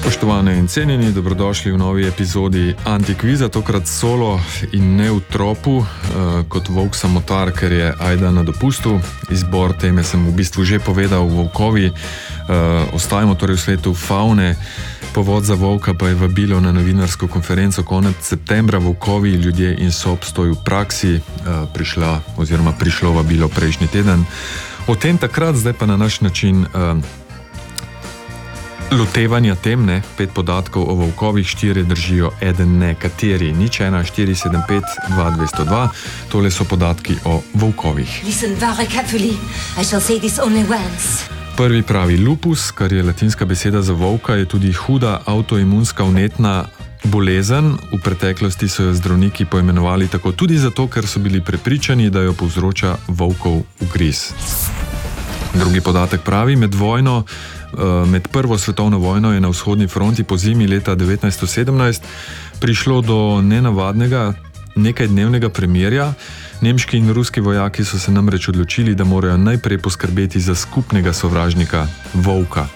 Spoštovane in cenjeni, dobrodošli v novi epizodi Antikviza, tokrat solo in ne v tropu, kot volk samotar, ker je Ajda na dopustu. Izbor teme sem v bistvu že povedal, volkovi. Ostajamo torej v svetu favne. Povod za volka pa je vabilo na novinarsko konferenco konec septembra. Volkovi, ljudje in soobstoj v praksi. Prišlo vabilo prejšnji teden. O tem takrat, zdaj pa na naš način lotevanja tem, 5 podatkov o volkovih, 4 držijo, eden ne, kateri. 01475 2202. Tole so podatki o volkovih. Prvi pravi lupus, kar je latinska beseda za volka, je tudi huda avtoimunska vnetna bolezen. V preteklosti so jo zdravniki poimenovali tako tudi zato, ker so bili prepričani, da jo povzroča volkov ugriz. Drugi podatek pravi, med Prvo svetovno vojno je na vzhodni fronti po zimi leta 1917 prišlo do nenavadnega nekajdnevnega premirja. Nemški in ruski vojaki so se namreč odločili, da morajo najprej poskrbeti za skupnega sovražnika, volka.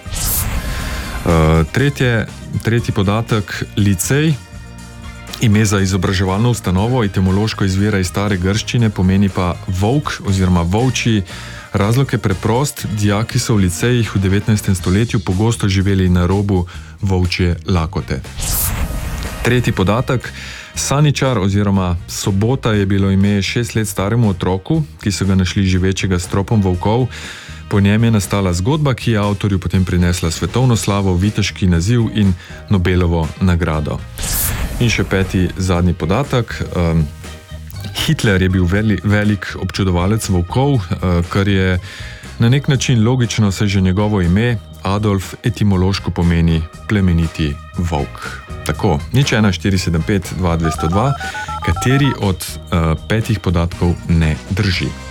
Tretji podatek, licej, ime za izobraževalno ustanovo, etimološko izvira iz stare grščine, pomeni pa volk oziroma volčji. Razlog je preprost, dijaki so v licejih v 19. stoletju pogosto živeli na robu volčje lakote. Tretji podatek, Saničar oziroma Sobota je bilo ime 6 let staremu otroku, ki so ga našli živečega s tropom volkov. Po njem je nastala zgodba, ki je avtorju potem prinesla svetovno slavo, viteški naziv in Nobelovo nagrado. In še peti, zadnji podatek. Hitler je bil velik občudovalec volkov, kar je na nek način logično, saj že njegovo ime, Adolf, etimološko pomeni plemeniti volk. Tako, 01475 2202, kateri od 5 podatkov ne drži.